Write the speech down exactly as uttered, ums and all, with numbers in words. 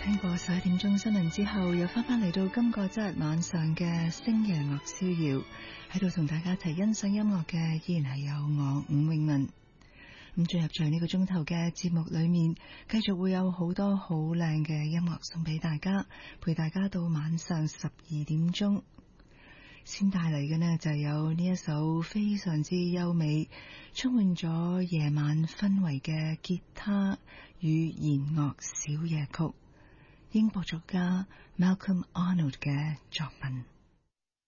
聽過十一點鐘新聞之後，又翻返嚟到今個周日晚上嘅星夜樂逍遙，喺度同大家一齊欣賞音樂嘅依然係有我伍詠雯。咁進入在呢個鐘頭嘅節目裏面，繼續會有好多好靚嘅音樂送俾大家，陪大家到晚上十二點鐘。先帶嚟嘅呢就有呢一首非常之優美，充滿咗夜晚氛圍嘅吉他與弦樂小夜曲，英國作家 Malcolm Arnold 嘅作品。